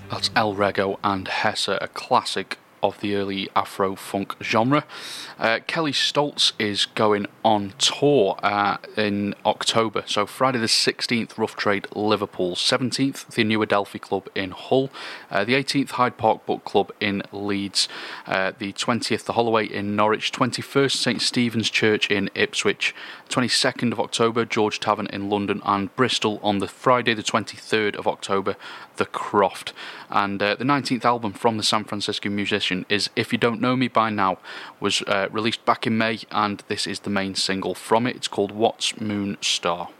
That's El Rego and Hesse, a classic of the early Afro-funk genre. Kelly Stoltz is going on tour in October. So Friday the 16th, Rough Trade Liverpool. 17th, the New Adelphi Club in Hull. The 18th, Hyde Park Book Club in Leeds. The 20th, the Holloway in Norwich. 21st, St Stephen's Church in Ipswich. 22nd of October, George Tavern in London, and Bristol on the Friday the 23rd of October, The Croft. And the 19th album from the San Francisco musician is If You Don't Know Me By Now, was released back in May, and this is the main single from it. It's called What's Moon Star.